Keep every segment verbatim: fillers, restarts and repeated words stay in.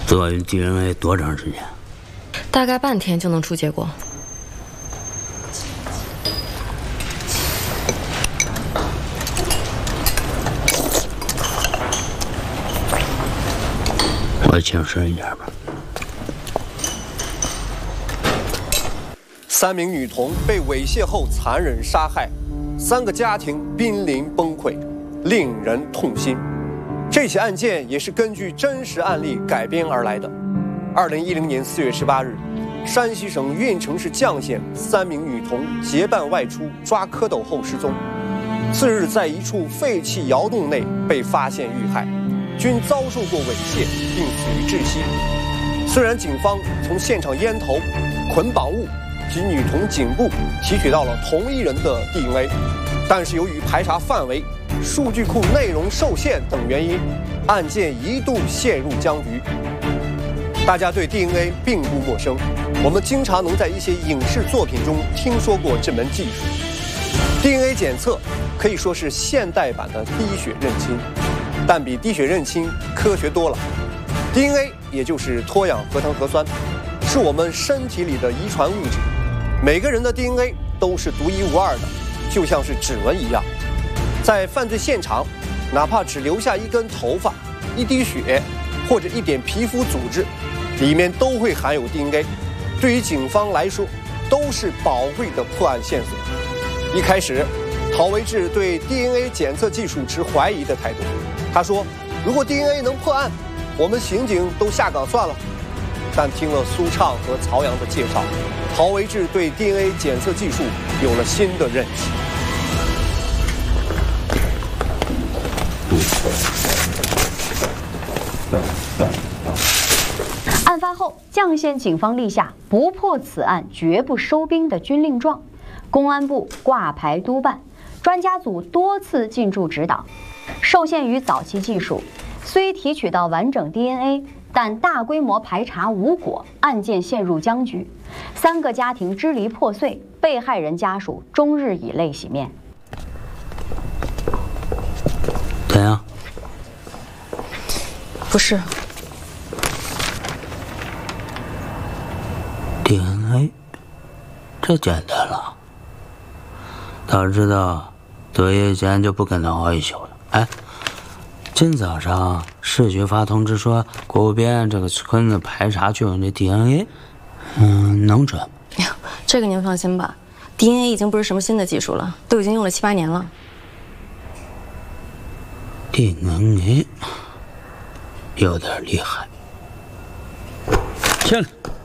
做 D N A 多长时间？ 大概半天就能出结果。 我请示一下吧。 三名女童被猥亵后残忍杀害，三个家庭濒临崩溃，令人痛心。这起案件也是根据真实案例改编而来的。二零一零年四月十八日，山西省运城市绛县三名女童结伴外出抓蝌蚪后失踪，次日在一处废弃窑洞内被发现遇害，均遭受过猥亵，并死于窒息。虽然警方从现场烟头、捆绑物及女童颈部提取到了同一人的 D N A， 但是由于排查范围、数据库内容受限等原因，案件一度陷入僵局。大家对 D N A 并不陌生，我们经常能在一些影视作品中听说过这门技术。D N A 检测可以说是现代版的滴血认亲，但比滴血认亲科学多了。D N A 也就是脱氧核糖核酸，是我们身体里的遗传物质。每个人的 D N A 都是独一无二的，就像是指纹一样。在犯罪现场，哪怕只留下一根头发、一滴血或者一点皮肤组织，里面都会含有 D N A。对于警方来说，都是宝贵的破案线索。一开始，陶维志对 D N A 检测技术持怀疑的态度。他说：“如果 D N A 能破案，我们刑警都下岗算了。”但听了苏畅和曹阳的介绍，陶维志对 D N A 检测技术有了新的认识。 案发后，绛县警方立下“不破此案绝不收兵”的军令状，公安部挂牌督办，专家组多次进驻指导。受限于早期技术，虽提取到完整 D N A， 但大规模排查无果，案件陷入僵局。三个家庭支离破碎，被害人家属终日以泪洗面。 怎样？ 不是。 D N A， 这简单了。早知道作业前就不跟他熬一宿了。哎，今早上市局发通知说，古边这个村子排查就用这 D N A， 嗯，能准？ 哎呀，这个您放心吧 ，D N A 已经不是什么新的技术了，都已经用了七八年了。 D N A 有点厉害。进来。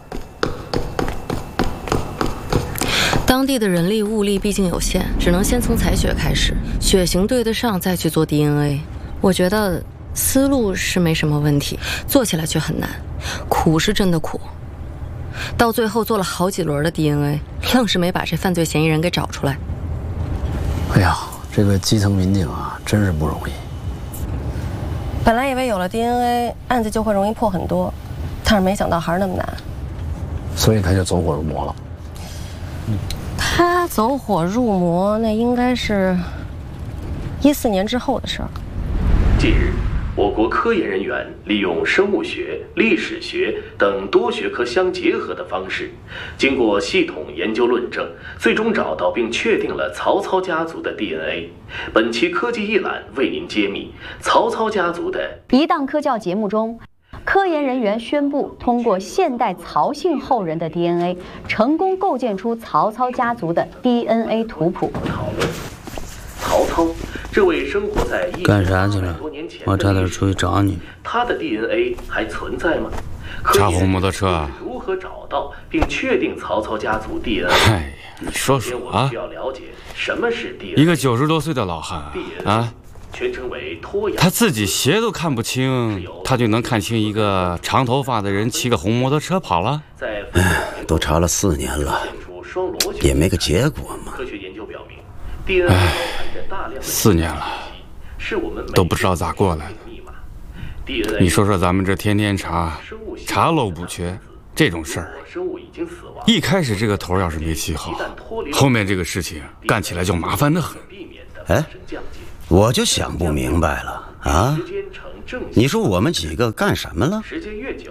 当地的人力物力毕竟有限，只能先从采血开始，血型对得上再去做 D N A。我觉得思路是没什么问题，做起来却很难，苦是真的苦。到最后做了好几轮的 D N A， 愣是没把这犯罪嫌疑人给找出来。 哎呀，这个基层民警啊，真是不容易。 本来以为有了 D N A， 案子就会容易破很多，但是没想到还是那么难。 所以他就走火入魔了。 嗯，他走火入魔，那应该是一四年之后的事儿。 近日，我国科研人员利用生物学、历史学等多学科相结合的方式，经过系统研究论证，最终找到并确定了曹操家族的 D N A。本期科技一览为您揭秘曹操家族的。 一档科教节目中，科研人员宣布通过现代曹姓后人的 D N A， 成功构建出曹操家族的 D N A 图谱。 曹操，这位生活在干啥去了？我差点出去找你。 他的 D N A 还存在吗？ 查红摩托车啊？ 如何找到并确定曹操家族 D N A？ 哎呀，你说说啊！ 需要了解什么是 D N A。 一个九十多岁的老汉啊， 全称为脱氧， 他自己鞋都看不清，他就能看清一个长头发的人骑个红摩托车跑了？ 哎，都查了四年了，也没个结果嘛。 科学研究表明 ，D N A 包含着大量的四年了， 是我们都不知道咋过来的。你说说咱们这天天查，查漏补缺这种事儿，一开始这个头要是没起好，后面这个事情干起来就麻烦得很。 哎，我就想不明白了啊！你说我们几个干什么了？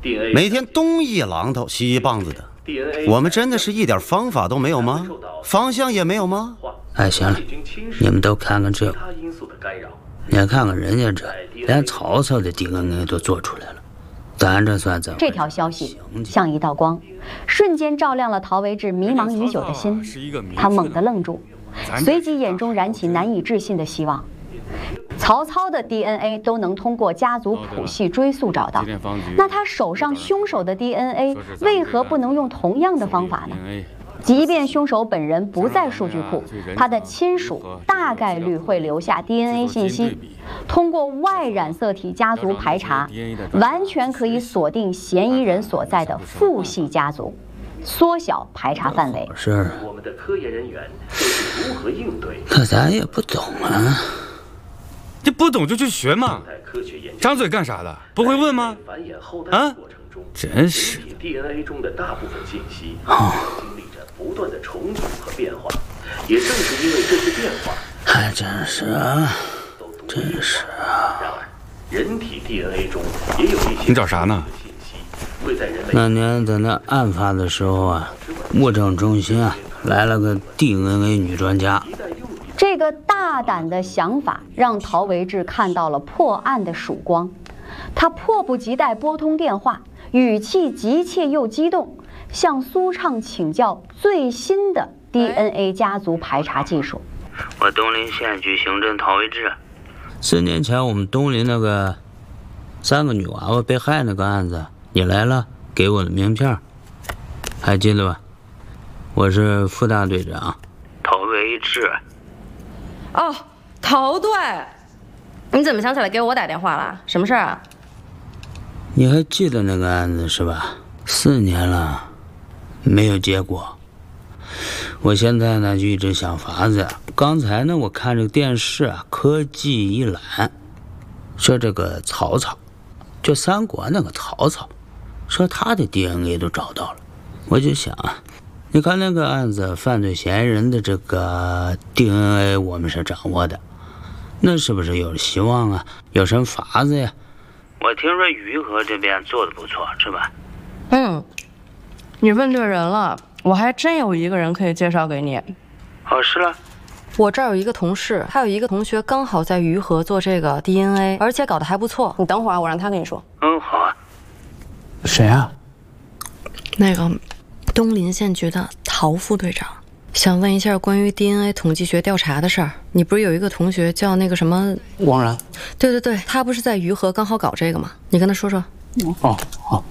每天东一榔头西一棒子的，我们真的是一点方法都没有吗？方向也没有吗？ 哎，行了，你们都看看这个，你看看人家这，连曹操的 D N A 都做出来了，咱这算怎么？ 这条消息像一道光，瞬间照亮了陶维志迷茫已久的心。他猛地愣住，随即眼中燃起难以置信的希望。曹操的 D N A 都能通过家族谱系追溯找到，那他手上凶手的 D N A 为何不能用同样的方法呢？即便凶手本人不在数据库，他的亲属大概率会留下 D N A 信息。通过 Y 染色体家族排查，完全可以锁定嫌疑人所在的父系家族，缩小排查范围。 是， 我们的科研人员是如何应对？ 可咱也不懂啊。 这不懂就去学嘛，张嘴干啥的？不会问吗？啊，真是。 D N A 中的大部分信息经历着不断的重组和变化，也正是因为这些变化， 还真是啊，真是啊。 然而，人体 D N A 中也有一些你找啥呢？ 信息会在人类那年在那案发的时候啊，物证中心啊来了个 D N A 女专家。 这个大胆的想法让陶维志看到了破案的曙光，他迫不及待拨通电话，语气急切又激动，向苏畅请教最新的 D N A 家族排查技术。 我东林县局刑侦陶维志，四年前我们东林那个三个女娃娃被害那个案子，你来了，给我的名片，还记得吧？我是副大队长陶维志。 哦，陶队，你怎么想起来给我打电话了？什么事儿啊？ 你还记得那个案子是吧？四年了，没有结果。我现在呢就一直想法子。刚才呢我看这个电视啊，科技一览，说这个曹操，就三国那个曹操，说他的 D N A 都找到了。我就想啊，你看那个案子，犯罪嫌疑人的这个 D N A 我们是掌握的，那是不是有希望啊？有什么法子呀？我听说于和这边做的不错，是吧？ 嗯，你问对人了，我还真有一个人可以介绍给你。 哦，是了。 我这儿有一个同事，他有一个同学刚好在于和做这个 D N A， 而且搞得还不错。你等会儿，我让他跟你说。 嗯，好啊。 谁啊？ 那个东林县局的陶副队长，想问一下关于 D N A 统计学调查的事儿。你不是有一个同学叫那个什么王然？ 对对对，他不是在于和刚好搞这个吗？你跟他说说。 哦好。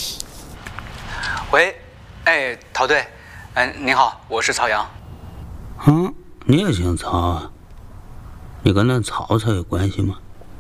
喂，哎，陶队，嗯，您好，我是曹阳。 嗯，你也姓曹啊？你跟那曹操有关系吗？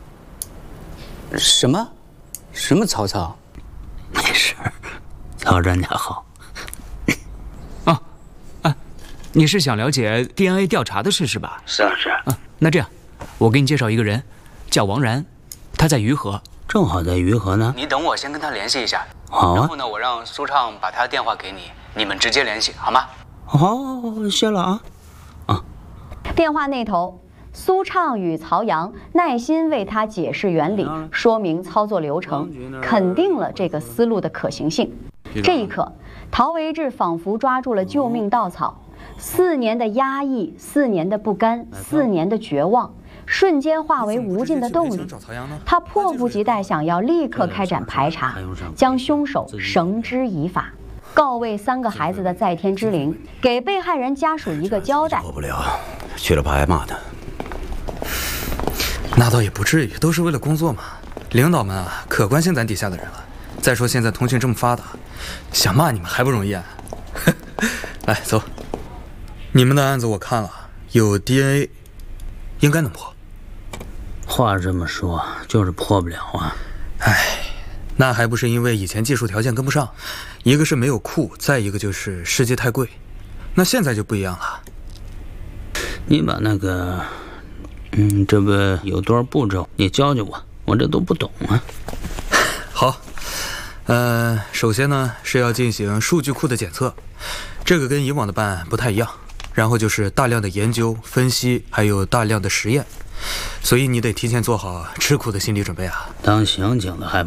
什么？什么曹操？ 没事，曹专家好。 哦，啊，你是想了解 D N A 调查的事是吧？ 是啊是啊。 嗯，那这样，我给你介绍一个人，叫王然，他在于和。 正好在于和呢。 你等我先跟他联系一下。 好啊。 然后呢，我让苏畅把他的电话给你，你们直接联系好吗？ 好，谢了啊。啊。 电话那头，苏畅与曹阳耐心为他解释原理，说明操作流程，肯定了这个思路的可行性。这一刻，陶维志仿佛抓住了救命稻草。四年的压抑，四年的不甘，四年的绝望，瞬间化为无尽的动力。他迫不及待想要立刻开展排查，将凶手绳之以法，告慰三个孩子的在天之灵，给被害人家属一个交代。 过不了，去了怕挨骂的。 那倒也不至于，都是为了工作嘛。领导们啊，可关心咱底下的人了。再说现在通讯这么发达，想骂你们还不容易啊？来，走。你们的案子我看了，有 D N A， 应该能破。 话这么说，就是破不了啊。 哎，那还不是因为以前技术条件跟不上，一个是没有库，再一个就是世界太贵。那现在就不一样了。 你把那个，嗯，这不有多少步骤，你教教我，我这都不懂啊。 好，呃，首先呢是要进行数据库的检测，这个跟以往的办案不太一样。然后就是大量的研究、分析，还有大量的实验，所以你得提前做好吃苦的心理准备啊。 当刑警的害怕